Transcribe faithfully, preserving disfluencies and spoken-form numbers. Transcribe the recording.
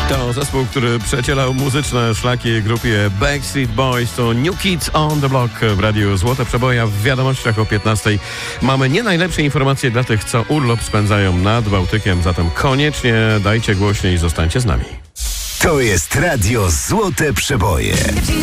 To zespół, który przecielał muzyczne szlaki grupie Backstreet Boys. To New Kids on the Block w Radiu Złote Przeboje. W wiadomościach o piętnastej mamy nie najlepsze informacje dla tych, co urlop spędzają nad Bałtykiem. Zatem koniecznie dajcie głośniej i zostańcie z nami. To jest Radio Złote Przeboje.